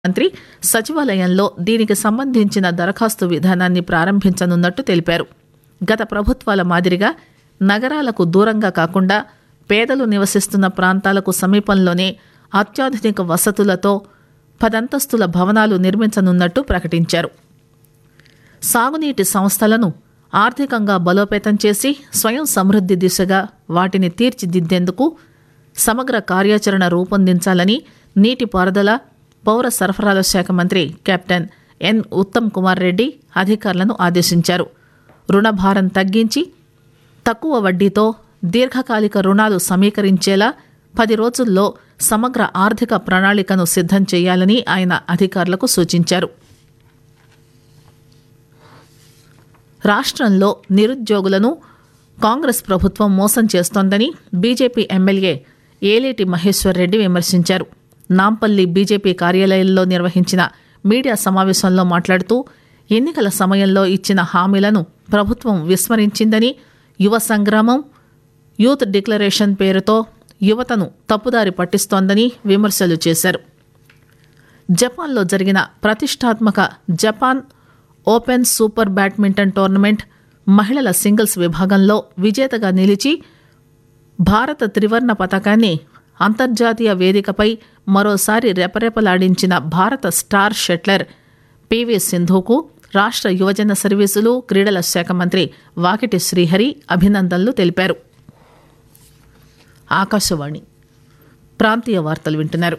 మంత్రి సచివాలయంలో దీనికి సంబంధించిన దరఖాస్తు విధానాన్ని ప్రారంభించనున్నట్టు తెలిపారు. గత ప్రభుత్వాల మాదిరిగా నగరాలకు దూరంగా కాకుండా పేదలు నివసిస్తున్న ప్రాంతాలకు సమీపంలోనే అత్యాధునిక వసతులతో 10 అంతస్తుల భవనాలు నిర్మించనున్నట్టు ప్రకటించారు. సాగునీటి సంస్థలను ఆర్థికంగా బలోపేతం చేసి స్వయం సమృద్ది దిశగా వాటిని తీర్చిదిద్దేందుకు సమగ్ర కార్యాచరణ రూపొందించాలని నీటిపారుదల, పౌర సరఫరాల శాఖ మంత్రి కెప్టెన్ ఎన్ ఉత్తమ్ కుమార్ రెడ్డి అధికారులను ఆదేశించారు. రుణభారం తగ్గించి తక్కువ వడ్డీతో దీర్ఘకాలిక రుణాలు సమీకరించేలా 10 రోజుల్లో సమగ్ర ఆర్థిక ప్రణాళికను సిద్ధం చేయాలని ఆయన అధికారులకు సూచించారు. రాష్ట్రంలో నిరుద్యోగులను కాంగ్రెస్ ప్రభుత్వం మోసం చేస్తోందని బీజేపీ ఎమ్మెల్యే ఏలేటి మహేశ్వర్ రెడ్డి విమర్శించారు. నాంపల్లి బీజేపీ కార్యాలయంలో నిర్వహించిన మీడియా సమావేశంలో మాట్లాడుతూ ఎన్నికల సమయంలో ఇచ్చిన హామీలను ప్రభుత్వం విస్మరించిందని, యువ సంగ్రామం, యూత్ డిక్లరేషన్ పేరుతో యువతను తప్పుదారి పట్టిస్తోందని విమర్శలు చేశారు. జపాన్లో జరిగిన ప్రతిష్టాత్మక Japan open super badminton tournament మహిళల సింగిల్స్ విభాగంలో విజేతగా నిలిచి భారత త్రివర్ణ పతాకాన్ని అంతర్జాతీయ వేదికపై మరోసారి రెపరెపలాడించిన భారత స్టార్ షట్లర్ పివి సింధుకు రాష్ట్ర యువజన సర్వీసులు, క్రీడల శాఖ మంత్రి వాకిటి శ్రీహరి అభినందనలు తెలిపారు. ఆకాశవాణి ప్రాంతీయ వార్తలు వింటున్నారు.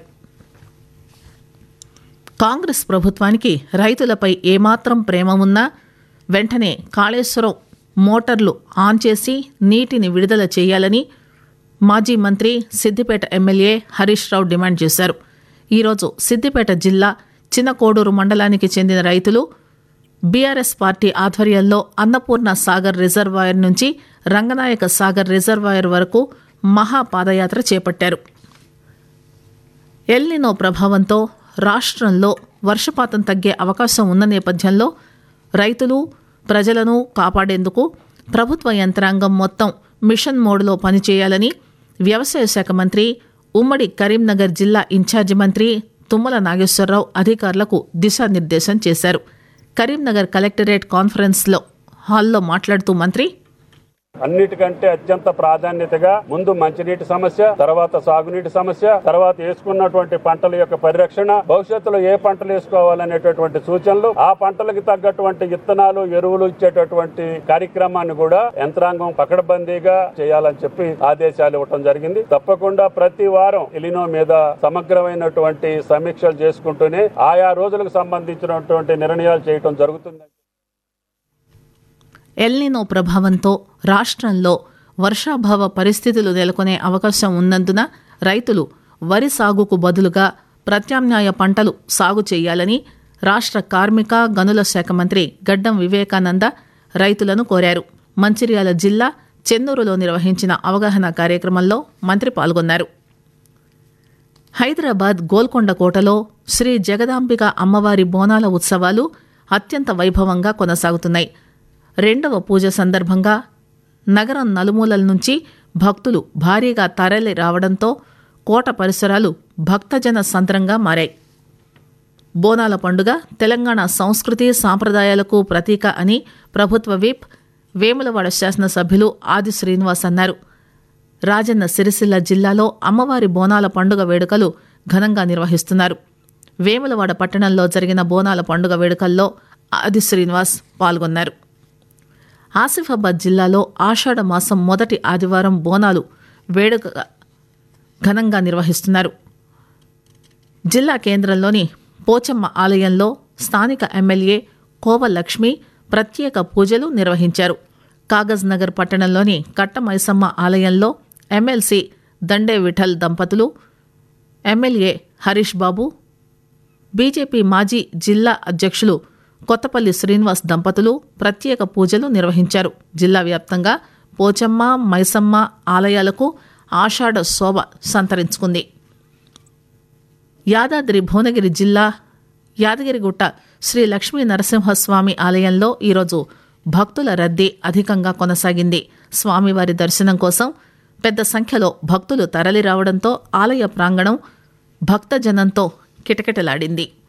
కాంగ్రెస్ ప్రభుత్వానికి రైతులపై ఏమాత్రం ప్రేమ ఉన్నా వెంటనే కాళేశ్వరం మోటార్లు ఆన్ చేసి నీటిని విడుదల చేయాలని మాజీ మంత్రి సిద్దిపేట ఎమ్మెల్యే హరీష్ రావు డిమాండ్ చేశారు. ఈరోజు సిద్దిపేట జిల్లా చిన్నకోడూరు మండలానికి చెందిన రైతులు బీఆర్ఎస్ పార్టీ ఆధ్వర్యంలో అన్నపూర్ణ సాగర్ రిజర్వాయర్ నుంచి రంగనాయక సాగర్ రిజర్వాయర్ వరకు మహాపాదయాత్ర చేపట్టారు. ఎల్నినో ప్రభావంతో రాష్ట్రంలో వర్షపాతం తగ్గే అవకాశం ఉన్న నేపథ్యంలో రైతులు, ప్రజలను కాపాడేందుకు ప్రభుత్వ యంత్రాంగం మొత్తం మిషన్ మోడ్లో పనిచేయాలని వ్యవసాయ శాఖ మంత్రి, ఉమ్మడి కరీంనగర్ జిల్లా ఇన్ఛార్జి మంత్రి తుమ్మల నాగేశ్వరరావు అధికారులకు దిశానిర్దేశం చేశారు. కరీంనగర్ కలెక్టరేట్ కాన్ఫరెన్స్ హాల్లో మాట్లాడుతూ మంత్రి అన్నిటికంటే అత్యంత ప్రాధాన్యతగా ముందు మంచినీటి సమస్య, తర్వాత సాగునీటి సమస్య, తర్వాత వేసుకున్నటువంటి పంటల యొక్క పరిరక్షణ, భవిష్యత్తులో ఏ పంటలు వేసుకోవాలనేటటువంటి సూచనలు, ఆ పంటలకు తగ్గటువంటి విత్తనాలు, ఎరువులు ఇచ్చేటటువంటి కార్యక్రమాన్ని కూడా యంత్రాంగం పకడ్బందీగా చేయాలని చెప్పి ఆదేశాలు ఇవ్వడం జరిగింది. తప్పకుండా ప్రతి వారం ఎలినో మీద సమగ్రమైనటువంటి సమీక్షలు చేసుకుంటూనే ఆయా రోజులకు సంబంధించినటువంటి నిర్ణయాలు చేయడం జరుగుతుంది. ఎల్నినో ప్రభావంతో రాష్ట్రంలో వర్షాభావ పరిస్థితులు నెలకొనే అవకాశం ఉన్నందున రైతులు వరి సాగుకు బదులుగా ప్రత్యామ్నాయ పంటలు సాగు చేయాలని రాష్ట్ర కార్మిక, గనుల శాఖ మంత్రి గడ్డం వివేకానంద రైతులను కోరారు. మంచిర్యాల జిల్లా చెన్నూరులో నిర్వహించిన అవగాహన కార్యక్రమంలో మంత్రి పాల్గొన్నారు. హైదరాబాద్ గోల్కొండ కోటలో శ్రీ జగదాంబిక అమ్మవారి బోనాల ఉత్సవాలు అత్యంత వైభవంగా కొనసాగుతున్నాయి. 2వ పూజ సందర్భంగా నగరం నలుమూలల నుంచి భక్తులు భారీగా తరలి రావడంతో కోట పరిసరాలు భక్తజన సంద్రంగా మారాయి. బోనాల పండుగ తెలంగాణ సంస్కృతి సాంప్రదాయాలకు ప్రతీక అని ప్రభుత్వ విప్, వేములవాడ శాసనసభ్యులు ఆది శ్రీనివాస్ అన్నారు. రాజన్న సిరిసిల్ల జిల్లాలో అమ్మవారి బోనాల పండుగ వేడుకలు ఘనంగా నిర్వహిస్తున్నారు. వేములవాడ పట్టణంలో జరిగిన బోనాల పండుగ వేడుకల్లో ఆది శ్రీనివాస్ పాల్గొన్నారు. ఆసిఫాబాద్ జిల్లాలో ఆషాఢ మాసం మొదటి ఆదివారం బోనాలు వేడుక ఘనంగా నిర్వహిస్తున్నారు. జిల్లా కేంద్రంలోని పోచమ్మ ఆలయంలో స్థానిక ఎమ్మెల్యే కోవ లక్ష్మి ప్రత్యేక పూజలు నిర్వహించారు. కాగజ్ నగర్ పట్టణంలోని కట్టమైసమ్మ ఆలయంలో ఎమ్మెల్సీ దండే విఠల్ దంపతులు, ఎమ్మెల్యే హరీష్ బాబు, బీజేపీ మాజీ జిల్లా అధ్యక్షులు కొత్తపల్లి శ్రీనివాస్ దంపతులు ప్రత్యేక పూజలు నిర్వహించారు. జిల్లా వ్యాప్తంగా పోచమ్మ, మైసమ్మ ఆలయాలకు ఆషాఢ శోభ సంతరించుకుంది. యాదాద్రి భువనగిరి జిల్లా యాదగిరిగుట్ట శ్రీ లక్ష్మీ నరసింహస్వామి ఆలయంలో ఈరోజు భక్తుల రద్దీ అధికంగా కొనసాగింది. స్వామివారి దర్శనం కోసం పెద్ద సంఖ్యలో భక్తులు తరలి రావడంతో ఆలయ ప్రాంగణం భక్తజనంతో కిటకిటలాడింది.